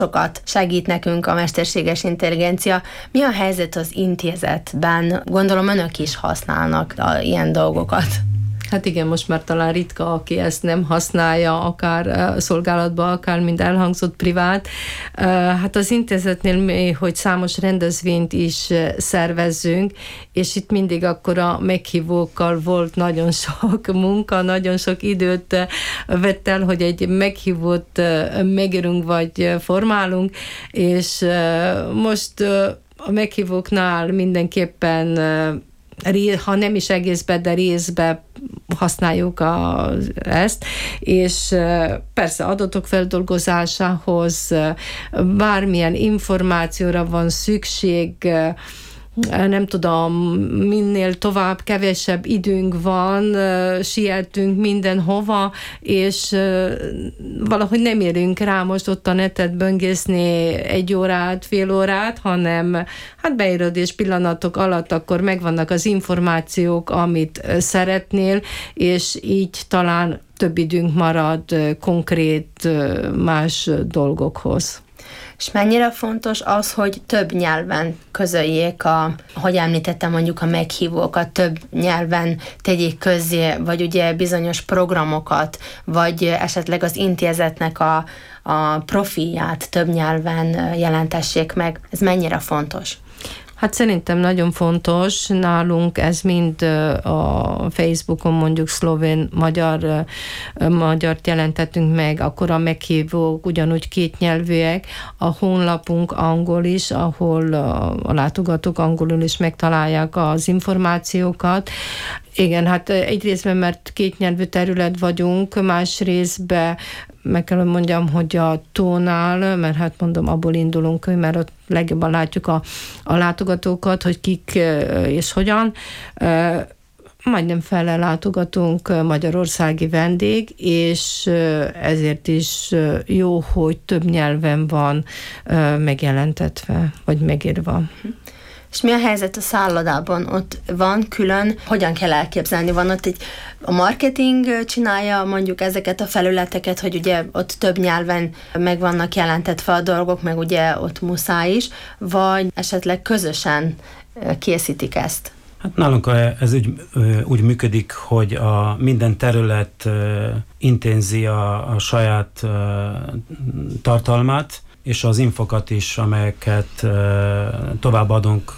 sokat segít nekünk a mesterséges intelligencia. Mi a helyzet az intézetben? Gondolom önök is használnak ilyen dolgokat. Hát igen, most már talán ritka, aki ezt nem használja, akár szolgálatban, akár mint elhangzott privát. Hát az intézetnél mi, hogy számos rendezvényt is szervezzünk, és itt mindig akkor a meghívókkal volt nagyon sok munka, nagyon sok időt vett el, hogy egy meghívót megírunk vagy formálunk, és most a meghívóknál mindenképpen ha nem is egészben, de részben használjuk ezt, és persze adatok feldolgozásához bármilyen információra van szükség, nem tudom, minél tovább, kevesebb időnk van, sietünk mindenhova, és valahogy nem érünk rá most ott a netet böngészni 1 órát, fél órát, hanem hát beírod, és pillanatok alatt akkor megvannak az információk, amit szeretnél, és így talán több időnk marad konkrét más dolgokhoz. És mennyire fontos az, hogy több nyelven közöljék ahogy említettem, mondjuk a meghívókat, több nyelven tegyék közzé, vagy ugye bizonyos programokat, vagy esetleg az intézetnek a profilját több nyelven jelentessék meg. Ez mennyire fontos? Hát szerintem nagyon fontos, nálunk ez mind a Facebookon mondjuk szlovén, magyart jelentettünk meg, akkor a meghívók ugyanúgy kétnyelvűek, a honlapunk angol is, ahol a látogatók angolul is megtalálják az információkat. Igen, hát egy részben, mert kétnyelvű terület vagyunk, más részben meg kell mondjam, hogy a tónál, mert hát mondom, abból indulunk, mert ott legjobban látjuk a látogatókat, hogy kik és hogyan. Majdnem fele látogatunk magyarországi vendég, és ezért is jó, hogy több nyelven van megjelentetve, vagy megírva. És mi a helyzet a szállodában? Ott van külön, hogyan kell elképzelni? Van ott a marketing csinálja mondjuk ezeket a felületeket, hogy ugye ott több nyelven meg vannak jelentetve a dolgok, meg ugye ott muszáj is, vagy esetleg közösen készítik ezt? Hát nálunk ez úgy működik, hogy minden terület intézi a saját tartalmát, és az infokat is, amelyeket továbbadunk,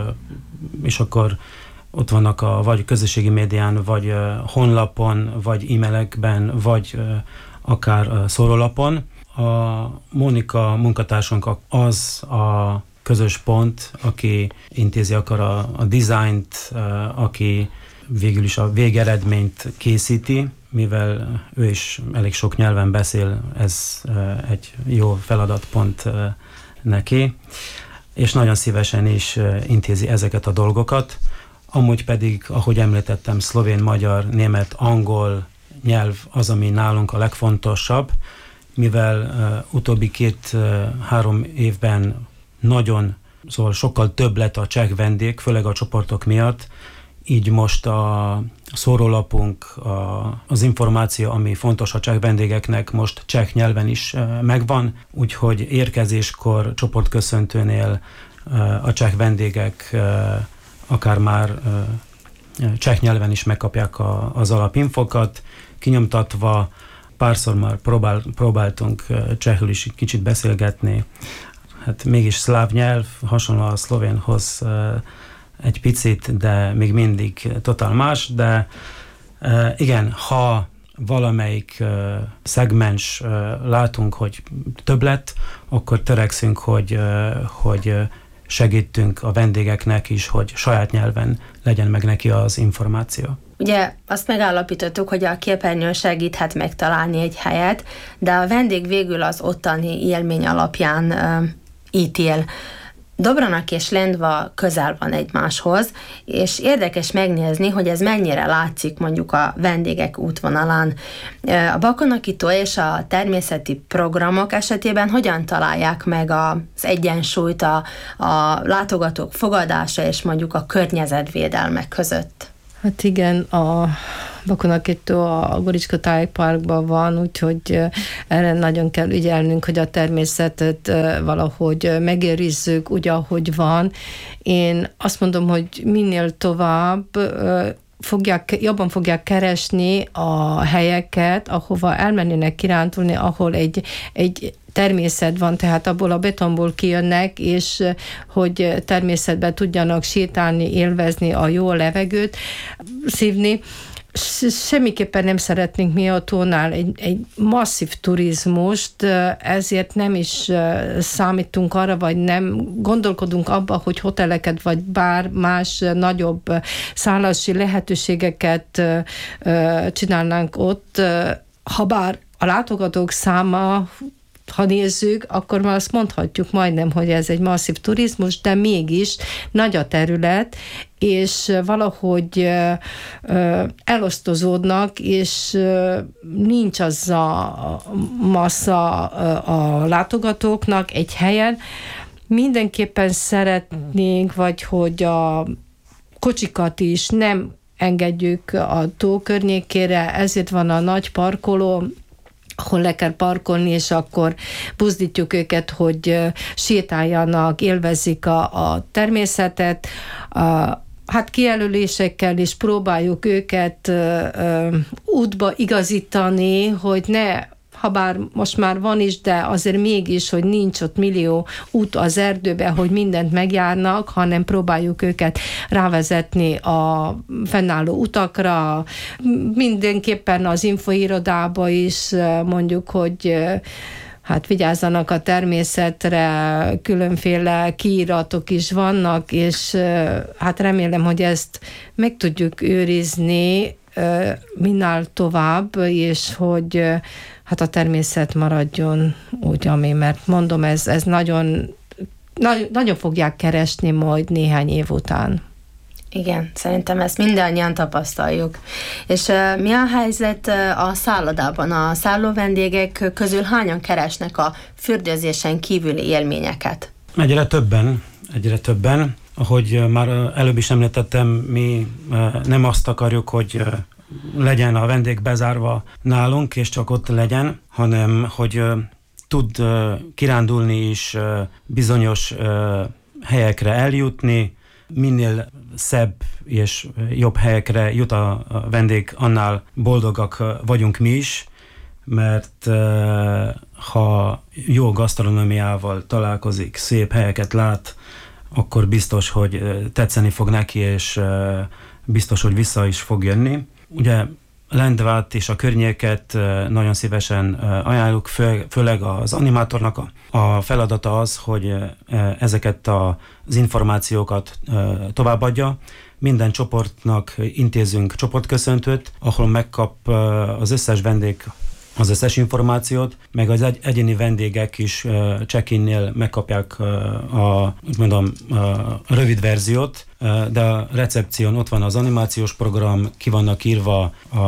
és akkor ott vannak vagy közösségi médián, vagy honlapon, vagy e-mailekben, vagy akár szórólapon. A Mónika munkatársunk az a közös pont, aki intézi akar a dizájnt, aki végül is a végeredményt készíti, mivel ő is elég sok nyelven beszél, ez egy jó feladatpont neki, és nagyon szívesen is intézi ezeket a dolgokat. Amúgy pedig, ahogy említettem, szlovén, magyar, német, angol nyelv az, ami nálunk a legfontosabb, mivel utóbbi 2-3 évben szóval sokkal több lett a cseh vendég, főleg a csoportok miatt, így most a szórólapunk, az információ, ami fontos a cseh vendégeknek, most cseh nyelven is megvan, úgyhogy érkezéskor csoportköszöntőnél a cseh vendégek akár már cseh nyelven is megkapják az alapinfokat, kinyomtatva. Párszor már próbáltunk csehül is kicsit beszélgetni. Hát mégis szláv nyelv, hasonló a szlovénhoz egy picit, de még mindig totál más, de igen, ha valamelyik szegmens látunk, hogy több lett, akkor törekszünk, hogy segítünk a vendégeknek is, hogy saját nyelven legyen meg neki az információ. Ugye azt megállapítottuk, hogy a képernyő segíthet megtalálni egy helyet, de a vendég végül az ottani élmény alapján ítél. Dobranak és Lendva közel van egymáshoz, és érdekes megnézni, hogy ez mennyire látszik mondjuk a vendégek útvonalán. A Bakonaki-tó és a természeti programok esetében hogyan találják meg az egyensúlyt a látogatók fogadása és mondjuk a környezetvédelmek között? Hát igen, Bakunakitó a Goricska tájparkban van, úgyhogy erre nagyon kell ügyelnünk, hogy a természetet valahogy megőrizzük úgy, ahogy van. Én azt mondom, hogy minél tovább jobban fogják keresni a helyeket, ahova elmennének kirándulni, ahol egy természet van, tehát abból a betonból kijönnek, és hogy természetben tudjanak sétálni, élvezni a jó levegőt, szívni. Semmiképpen nem szeretnénk mi a tónál egy masszív turizmust, ezért nem is számítunk arra, vagy nem gondolkodunk abba, hogy hoteleket, vagy bár más nagyobb szállási lehetőségeket csinálnánk ott, ha bár a látogatók száma, ha nézzük, akkor már azt mondhatjuk majdnem, hogy ez egy masszív turizmus, de mégis nagy a terület, és valahogy elosztozódnak, és nincs az a massza a látogatóknak egy helyen. Mindenképpen szeretnénk, vagy hogy a kocsikat is nem engedjük a tó környékére, ezért van a nagy parkoló, ahol le kell parkolni, és akkor buzdítjuk őket, hogy sétáljanak, élvezik a természetet. Hát kijelölésekkel is próbáljuk őket útba igazítani, hogy ne, ha bár most már van is, de azért mégis, hogy nincs ott millió út az erdőbe, hogy mindent megjárnak, hanem próbáljuk őket rávezetni a fennálló utakra. Mindenképpen az infoirodába is mondjuk, hogy hát vigyázzanak a természetre, különféle kiíratok is vannak, és hát remélem, hogy ezt meg tudjuk őrizni minél tovább, és hogy hát a természet maradjon úgy, ami, mert mondom, ez nagyon fogják keresni majd néhány év után. Igen, szerintem ezt mindannyian tapasztaljuk. És mi a helyzet a szállodában? A szálló vendégek közül hányan keresnek a fürdőzésen kívüli élményeket? Egyre többen. Ahogy már előbb is említettem, mi nem azt akarjuk, hogy legyen a vendég bezárva nálunk, és csak ott legyen, hanem hogy tud kirándulni is, bizonyos helyekre eljutni, minél szebb és jobb helyekre jut a vendég, annál boldogak vagyunk mi is, mert ha jó gasztronómiával találkozik, szép helyeket lát, akkor biztos, hogy tetszeni fog neki, és biztos, hogy vissza is fog jönni. Ugye Lendvát és a környéket nagyon szívesen ajánljuk, főleg az animátornak a feladata az, hogy ezeket az információkat továbbadja. Minden csoportnak intézünk csoportköszöntőt, ahol megkap az összes vendég az összes információt, meg az egyéni vendégek is check-innél megkapják a rövid verziót, de a recepción ott van az animációs program, ki vannak írva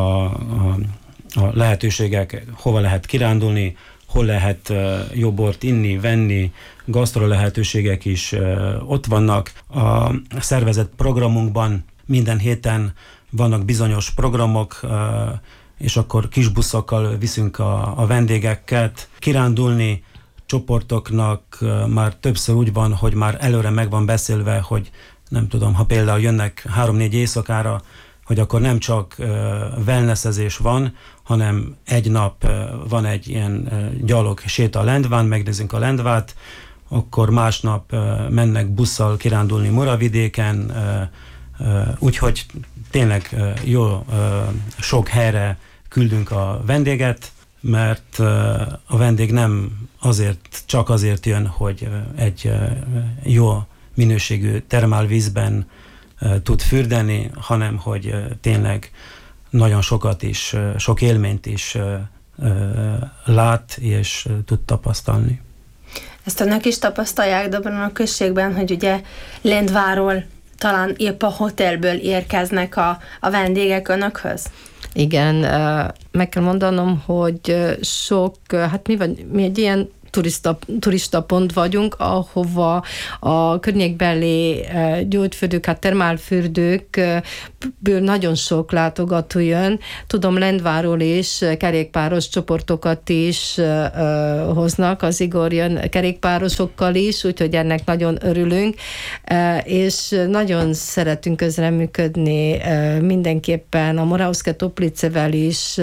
a lehetőségek, hova lehet kirándulni, hol lehet jó bort inni, venni, gasztro lehetőségek is ott vannak. A szervezett programunkban minden héten vannak bizonyos programok, és akkor kis buszokkal viszünk a vendégeket kirándulni. Csoportoknak már többször úgy van, hogy már előre meg van beszélve, hogy nem tudom, ha például jönnek 3-4 éjszakára, hogy akkor nem csak wellnessezés van, hanem egy nap van egy ilyen gyalog séta a Lendván, megnézzünk a Lendvát, akkor másnap mennek busszal kirándulni Moravidéken, úgyhogy tényleg jó sok helyre küldünk a vendéget, mert a vendég nem csak azért jön, hogy egy jó minőségű termálvízben tud fürdeni, hanem hogy tényleg nagyon sokat is, sok élményt is lát és tud tapasztalni. Ezt önök is tapasztalják Dobronok községben, hogy ugye Lendváról talán épp a hotelből érkeznek a vendégek önökhöz? Igen, meg kell mondanom, hogy sok, hát mi egy ilyen turista pont vagyunk, ahova a környékbeli gyógyfürdők, hát termálfürdőkből nagyon sok látogató jön. Tudom, Lendváról is kerékpáros csoportokat is hoznak, az Igor jön kerékpárosokkal is, úgyhogy ennek nagyon örülünk, és nagyon szeretünk közreműködni mindenképpen a Moravské Toplicevel is,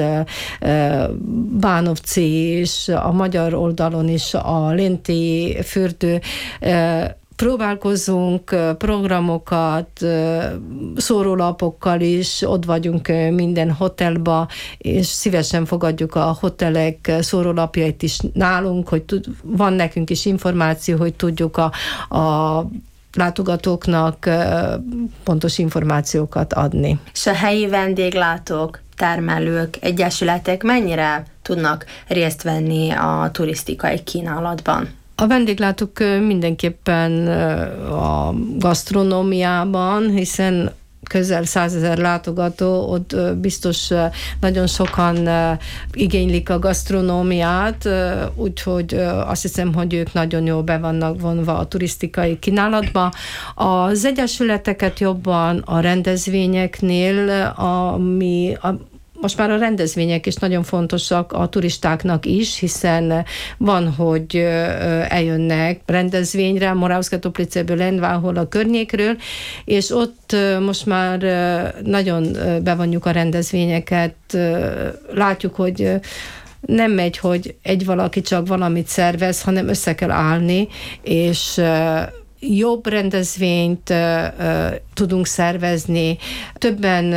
Bánovci is, a magyar oldalon is, a Linti fürdő. Próbálkozunk programokat, szórólapokkal is, ott vagyunk minden hotelba, és szívesen fogadjuk a hotelek szórólapjait is nálunk, hogy van nekünk is információ, hogy tudjuk a látogatóknak pontos információkat adni. És a helyi vendéglátók, termelők, egyesületek mennyire tudnak részt venni a turisztikai kínálatban? A vendéglátók mindenképpen a gasztronómiában, hiszen közel 100 000 látogató, ott biztos nagyon sokan igénylik a gasztronómiát, úgyhogy azt hiszem, hogy ők nagyon jól be vannak vonva a turisztikai kínálatba. Az egyesületeket jobban a rendezvényeknél, most már a rendezvények is nagyon fontosak a turistáknak is, hiszen van, hogy eljönnek rendezvényre, Moravské Toplicéből, Lendváról, a környékről, és ott most már nagyon bevonjuk a rendezvényeket. Látjuk, hogy nem megy, hogy egy valaki csak valamit szervez, hanem össze kell állni, és jobb rendezvényt tudunk szervezni, többen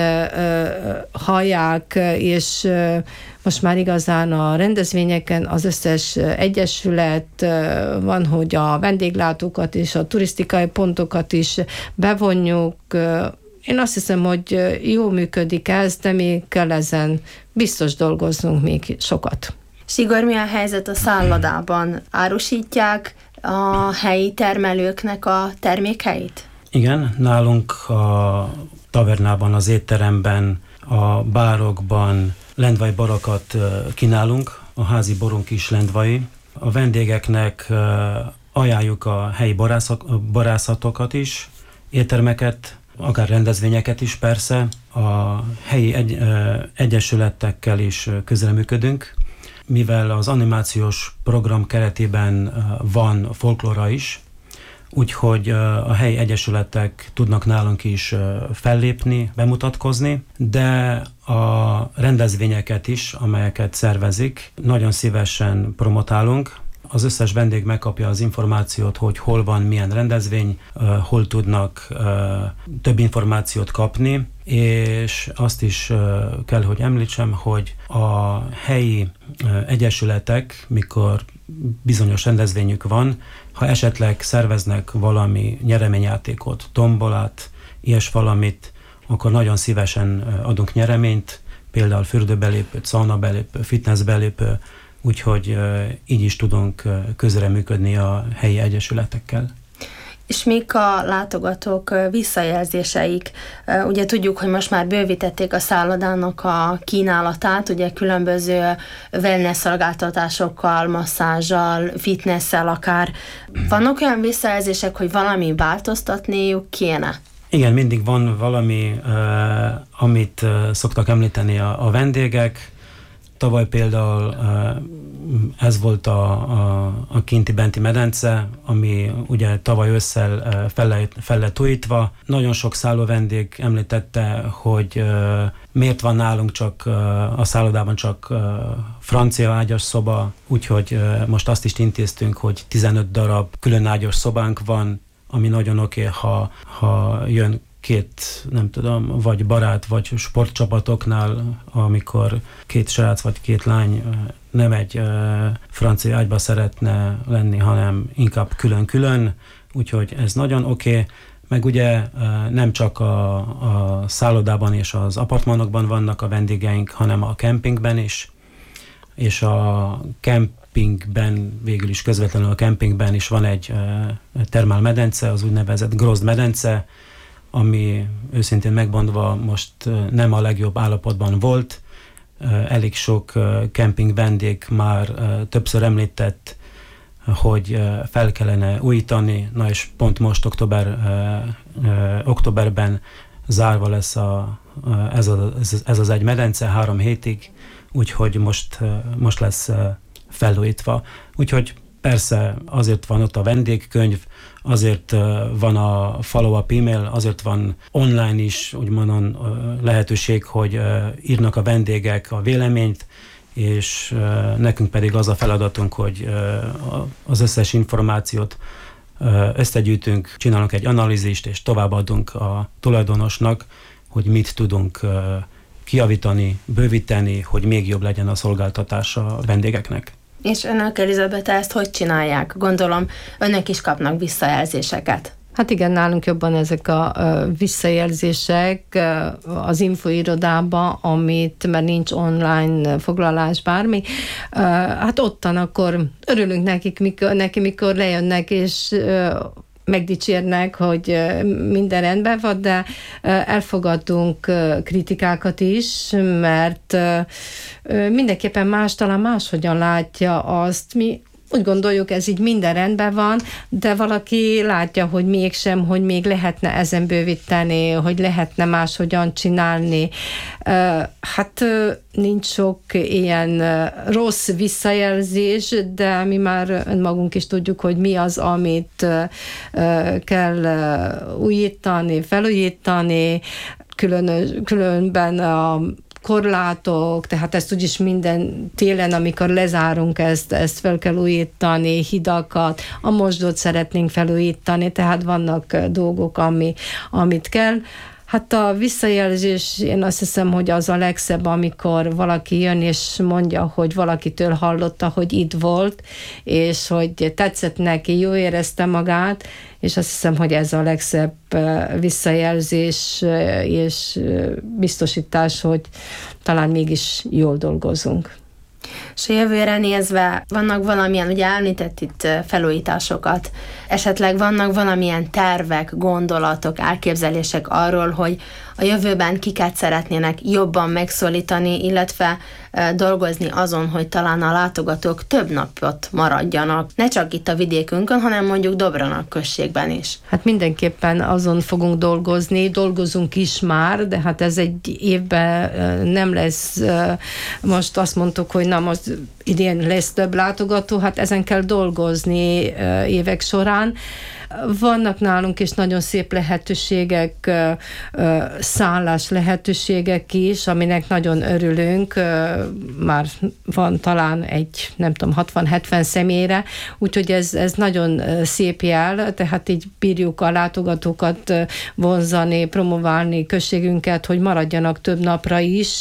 hallják, és most már igazán a rendezvényeken az összes egyesület van, hogy a vendéglátókat és a turisztikai pontokat is bevonjuk. Én azt hiszem, hogy jól működik ez, de még kell ezen biztos dolgoznunk még sokat. Sigor, mi a helyzet a szállodában? Árusítják a helyi termelőknek a termékeit? Igen, nálunk a tavernában, az étteremben, a bárokban lendvai borokat kínálunk, a házi borunk is lendvai. A vendégeknek ajánljuk a helyi borászatokat is, éttermeket, akár rendezvényeket is persze. A helyi egyesületekkel is közreműködünk, mivel az animációs program keretében van folklóra is, úgyhogy a helyi egyesületek tudnak nálunk is fellépni, bemutatkozni, de a rendezvényeket is, amelyeket szervezik, nagyon szívesen promotálunk. Az összes vendég megkapja az információt, hogy hol van milyen rendezvény, hol tudnak több információt kapni, és azt is kell, hogy említsem, hogy a helyi egyesületek, mikor bizonyos rendezvényük van, ha esetleg szerveznek valami nyereményjátékot, tombolát, ilyes valamit, akkor nagyon szívesen adunk nyereményt, például fürdőbelépő, saunabelépő, fitnessbelépő, úgyhogy így is tudunk közreműködni a helyi egyesületekkel. És mik a látogatók visszajelzéseik? Ugye tudjuk, hogy most már bővítették a szállodának a kínálatát, ugye különböző wellness szolgáltatásokkal, masszázsal, fitnessel akár. Vannak olyan visszajelzések, hogy valami változtatniuk kéne? Igen, mindig van valami, amit szoktak említeni a vendégek. Tavaly például ez volt a kinti-benti medence, ami ugye tavaly ősszel fel lett újítva. Nagyon sok szállóvendég említette, hogy miért van nálunk csak a szállodában csak francia ágyas szoba, úgyhogy most azt is intéztünk, hogy 15 darab külön ágyas szobánk van, ami nagyon oké, ha jön nem tudom, vagy barát, vagy sportcsapatoknál, amikor két srác vagy két lány nem egy francia ágyba szeretne lenni, hanem inkább külön-külön, úgyhogy ez nagyon oké. Meg ugye nem csak a szállodában és az apartmanokban vannak a vendégeink, hanem a kempingben is, és a kempingben, végül is közvetlenül a kempingben is van egy termálmedence, az úgynevezett Grozd medence, ami őszintén megmondva most nem a legjobb állapotban volt. Elég sok kemping vendég már többször említett hogy fel kellene újítani, na és pont most októberben zárva lesz ez az egy medence 3 hétig, úgyhogy most lesz felújítva. Úgyhogy persze azért van ott a vendégkönyv, azért van a follow-up e-mail, azért van online is, úgymond lehetőség, hogy írnak a vendégek a véleményt, és nekünk pedig az a feladatunk, hogy az összes információt összegyűjtünk, csinálunk egy analízist, és továbbadunk a tulajdonosnak, hogy mit tudunk kijavítani, bővíteni, hogy még jobb legyen a szolgáltatás a vendégeknek. És önök, Elizabeth, ezt hogy csinálják? Gondolom, önök is kapnak visszajelzéseket. Hát igen, nálunk jobban ezek a visszajelzések az infoirodába, mert nincs online foglalás, bármi. Hát ottan akkor örülünk neki, mikor lejönnek, és megdicsérnek, hogy minden rendben van, de elfogadunk kritikákat is, mert mindenképpen talán máshogyan látja azt. Mi úgy gondoljuk, ez így minden rendben van, de valaki látja, hogy mégsem, hogy még lehetne ezen bővíteni, hogy lehetne máshogyan csinálni. Hát nincs sok ilyen rossz visszajelzés, de mi már magunk is tudjuk, hogy mi az, amit kell újítani, felújítani, különben a korlátok, tehát ezt úgyis minden télen, amikor lezárunk, ezt fel kell újítani, hidakat, a mosdót szeretnénk felújítani, tehát vannak dolgok, amit kell. Hát a visszajelzés, én azt hiszem, hogy az a legszebb, amikor valaki jön és mondja, hogy valakitől hallotta, hogy itt volt, és hogy tetszett neki, jó érezte magát, és azt hiszem, hogy ez a legszebb visszajelzés és biztosítás, hogy talán mégis jól dolgozunk. És a jövőre nézve vannak valamilyen, ugye említett itt felújításokat, esetleg vannak valamilyen tervek, gondolatok, elképzelések arról, hogy a jövőben kiket szeretnének jobban megszólítani, illetve dolgozni azon, hogy talán a látogatók több napot maradjanak. Ne csak itt a vidékünkön, hanem mondjuk Dobranak községben is. Hát mindenképpen azon fogunk dolgozunk is már, de hát ez egy évben nem lesz. Most azt mondtuk, hogy na most idén lesz több látogató, hát ezen kell dolgozni évek során. Vannak nálunk is nagyon szép lehetőségek, szállás lehetőségek is, aminek nagyon örülünk. Már van talán egy, nem tudom, 60-70 személyre, úgyhogy ez nagyon szép jel, tehát így bírjuk a látogatókat vonzani, promoválni községünket, hogy maradjanak több napra is,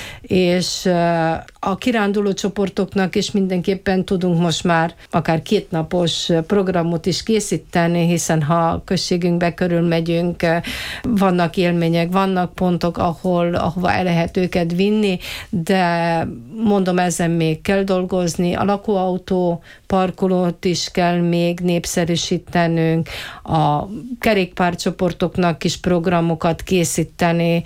és a kiránduló csoportoknak is mindenképpen tudunk most már akár 2 napos programot is készíteni, hiszen ha községünkbe körülmegyünk, vannak élmények, vannak pontok, ahova el lehet őket vinni, de mondom, ezen még kell dolgozni. A lakóautó parkolót is kell még népszerűsítenünk, a kerékpárcsoportoknak is programokat készíteni.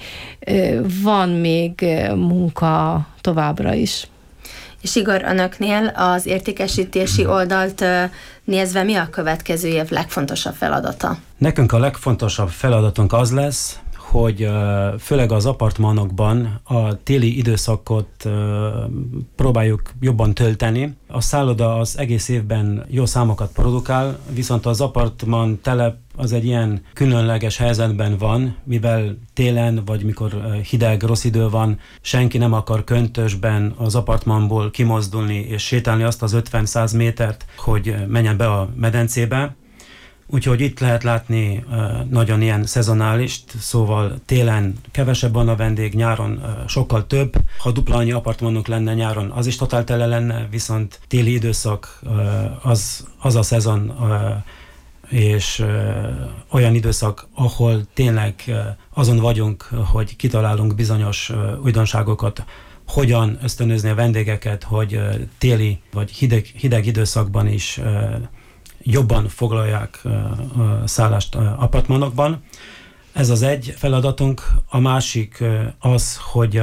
Van még munka továbbra is. És Igor, önöknél az értékesítési oldalt nézve mi a következő év legfontosabb feladata? Nekünk a legfontosabb feladatunk az lesz, hogy főleg az apartmanokban a téli időszakot próbáljuk jobban tölteni. A szálloda az egész évben jó számokat produkál, viszont az apartman telep az egy ilyen különleges helyzetben van, mivel télen, vagy mikor hideg, rossz idő van, senki nem akar köntösben az apartmanból kimozdulni és sétálni azt az 50-100 métert, hogy menjen be a medencébe. Úgyhogy itt lehet látni nagyon ilyen szezonálist, szóval télen kevesebb van a vendég, nyáron sokkal több. Ha dupla annyi apartmanunk lenne nyáron, az is totál tele lenne, viszont téli időszak az a szezon, és olyan időszak, ahol tényleg azon vagyunk, hogy kitalálunk bizonyos újdonságokat, hogyan ösztönözni a vendégeket, hogy téli vagy hideg időszakban is jobban foglalják a szállást apartmanokban. Ez az egy feladatunk. A másik az, hogy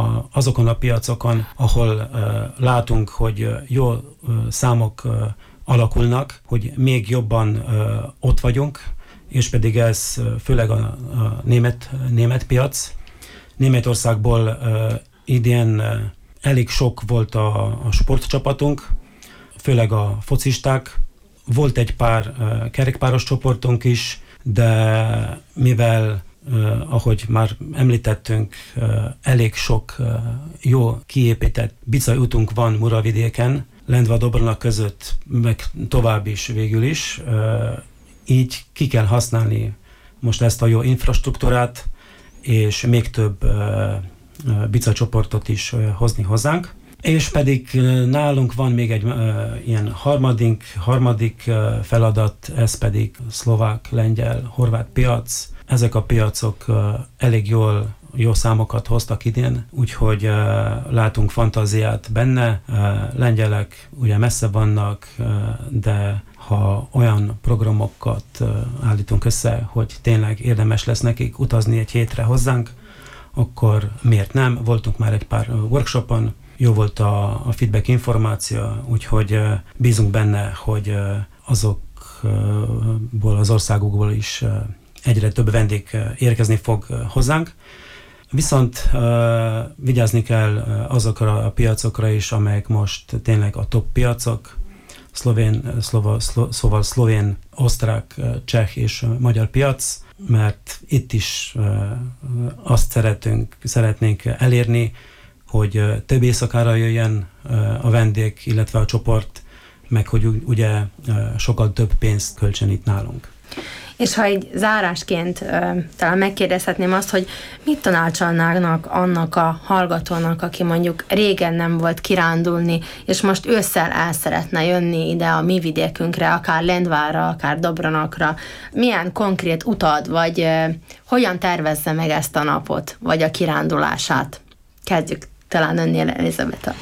azokon a piacokon, ahol látunk, hogy jó számok alakulnak, hogy még jobban ott vagyunk, és pedig ez főleg a német piac. Németországból idén elég sok volt a sportcsapatunk, főleg a focisták. Volt egy pár kerékpáros csoportunk is, de mivel, ahogy már említettünk, elég sok jó kiépített bicaj utunk van Muravidéken, Lendva-Dobrona között, meg tovább is végül is, így ki kell használni most ezt a jó infrastruktúrát, és még több bicajcsoportot is hozni hozzánk. És pedig nálunk van még egy ilyen harmadik feladat, ez pedig szlovák, lengyel, horvát piac. Ezek a piacok elég jó számokat hoztak idén, úgyhogy látunk fantáziát benne. Lengyelek ugye messze vannak, de ha olyan programokat állítunk össze, hogy tényleg érdemes lesz nekik utazni egy hétre hozzánk, akkor miért nem? Voltunk már egy pár workshopon, jó volt a feedback információ, úgyhogy bízunk benne, hogy azokból az országokból is egyre több vendég érkezni fog hozzánk. Viszont vigyázni kell azokra a piacokra is, amelyek most tényleg a top piacok, szlovén, osztrák, cseh és magyar piac, mert itt is azt szeretnénk elérni, hogy több éjszakára jöjjön a vendég, illetve a csoport, meg hogy ugye sokkal több pénzt költsön itt nálunk. És ha egy zárásként talán megkérdezhetném azt, hogy mit tanácsolnának annak a hallgatónak, aki mondjuk régen nem volt kirándulni, és most ősszel el szeretne jönni ide a mi vidékünkre, akár Lendvára, akár Dobronakra. Milyen konkrét utat, vagy hogyan tervezze meg ezt a napot, vagy a kirándulását? Kezdjük talán önnél, Elizabeta.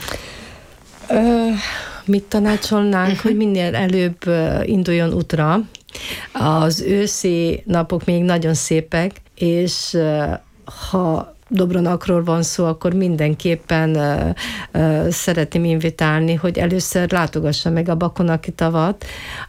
Mit tanácsolnánk, hogy minél előbb induljon útra. Az őszi napok még nagyon szépek, és ha Dobronakról van szó, akkor mindenképpen szeretném invitálni, hogy először látogassa meg a Bakonaki tavat,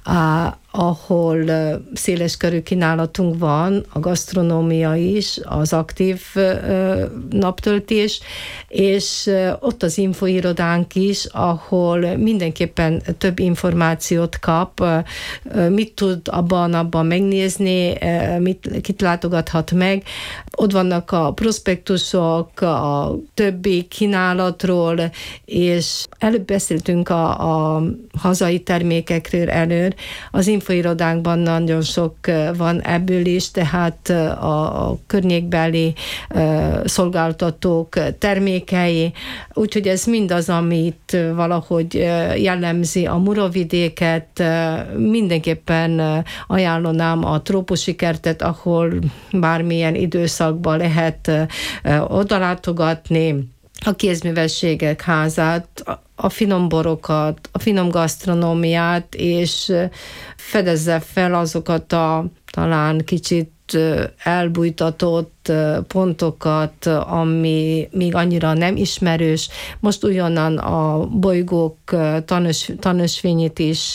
ahol széles körű kínálatunk van, a gasztronómia is, az aktív naptöltés, és ott az infoirodánk is, ahol mindenképpen több információt kap, mit tud abban megnézni, kit látogathat meg. Ott vannak a prospektusok, a többi kínálatról, és előbb beszéltünk a hazai termékekről előtt, az infoirodánkban nagyon sok van ebből is, tehát a környékbeli szolgáltatók termékei, úgyhogy ez mindaz, amit valahogy jellemzi a Muravidéket. Mindenképpen ajánlanám a trópusi kertet, ahol bármilyen időszakban lehet odalátogatni, a kézművességek házát, a finom borokat, a finom gasztronómiát, és fedezze fel azokat a talán kicsit elbújtatott pontokat, ami még annyira nem ismerős. Most ugyanan a bolygók tanúsvényét is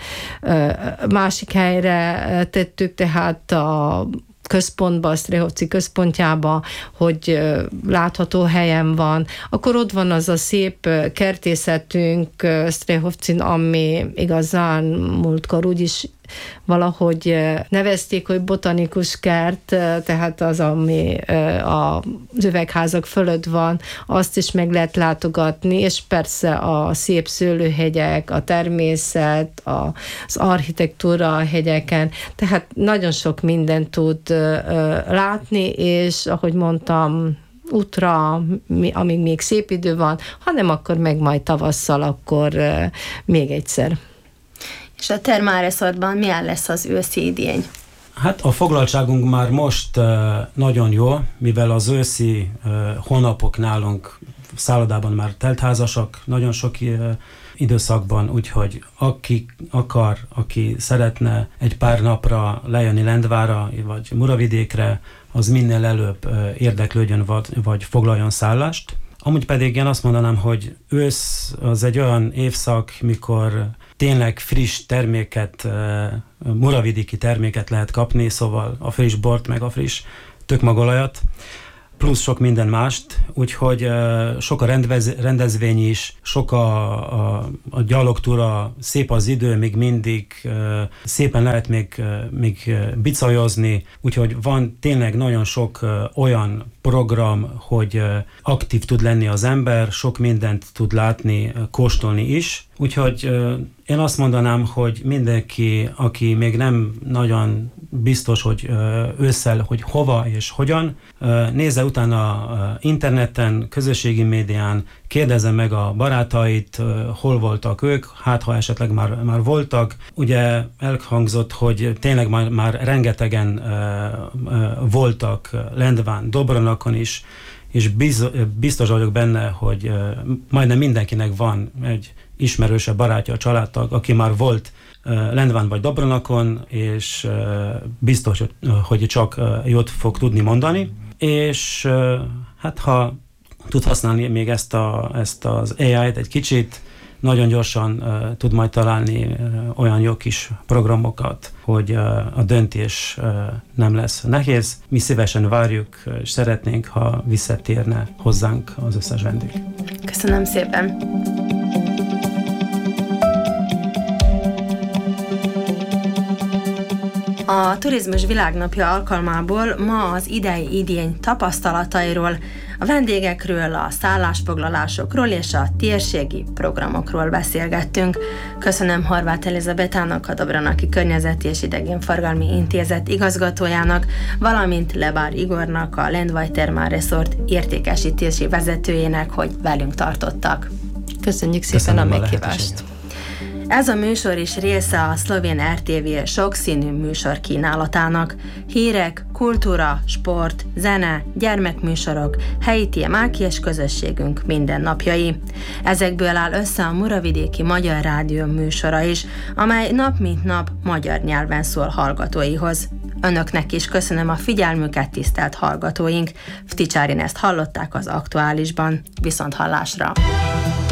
másik helyre tettük, tehát a központba, a Strehovci központjába, hogy látható helyen van. Akkor ott van az a szép kertészetünk Strehovcin, ami igazán múltkor úgyis valahogy nevezték, hogy botanikus kert, tehát az, ami az üvegházak fölött van, azt is meg lehet látogatni, és persze a szép szőlőhegyek, a természet, az architektúra a hegyeken, tehát nagyon sok mindent tud látni, és ahogy mondtam, útra, amíg még szép idő van, hanem akkor meg majd tavasszal, akkor még egyszer. És a Termál-resortban milyen lesz az őszi idény? Hát a foglaltságunk már most nagyon jó, mivel az őszi hónapok nálunk szállodában már teltházasak, nagyon sok időszakban, úgyhogy aki szeretne egy pár napra lejönni Lendvára vagy Muravidékre, az minél előbb érdeklődjön vagy foglaljon szállást. Amúgy pedig én azt mondanám, hogy ősz az egy olyan évszak, mikor tényleg friss terméket, muravidiki terméket lehet kapni, szóval a friss bort, meg a friss tökmagolajat, plusz sok minden mást, úgyhogy sok a rendezvény is, sok a gyalogtúra, szép az idő, még mindig szépen lehet még bicajozni, úgyhogy van tényleg nagyon sok olyan program, hogy aktív tud lenni az ember, sok mindent tud látni, kóstolni is, úgyhogy én azt mondanám, hogy mindenki, aki még nem nagyon biztos, hogy ősszel, hogy hova és hogyan, nézze utána interneten, közösségi médián, kérdezze meg a barátait, hol voltak ők, hát ha esetleg már voltak. Ugye elhangzott, hogy tényleg már rengetegen voltak Lendván, Dobronakon is, és biztos vagyok benne, hogy majdnem mindenkinek van egy ismerőse, barátja, családtag, aki már volt Lendván vagy Dobronakon, és biztos, hogy csak jót fog tudni mondani. És hát ha tud használni még ezt az AI-t egy kicsit, nagyon gyorsan tud majd találni olyan jó kis programokat, hogy a döntés nem lesz nehéz. Mi szívesen várjuk, és szeretnénk, ha visszatérne hozzánk az összes vendég. Köszönöm szépen! A Turizmus Világnapja alkalmából ma az idei idény tapasztalatairól, a vendégekről, a szállásfoglalásokról és a térségi programokról beszélgettünk. Köszönöm Horváth Elizabetának, a Dobronaki Környezeti és Idegenforgalmi Intézet igazgatójának, valamint Lebár Igornak, a Lendvaj Thermal Resort értékesítési vezetőjének, hogy velünk tartottak. Köszönjük szépen a meghívást! Ez a műsor is része a szlovén RTV sokszínű műsor kínálatának. Hírek, kultúra, sport, zene, gyermekműsorok, helyi témák és közösségünk mindennapjai. Ezekből áll össze a Muravidéki Magyar Rádió műsora is, amely nap mint nap magyar nyelven szól hallgatóihoz. Önöknek is köszönöm a figyelmüket, tisztelt hallgatóink. Vticsárin ezt hallották az Aktuálisban. Viszonthallásra!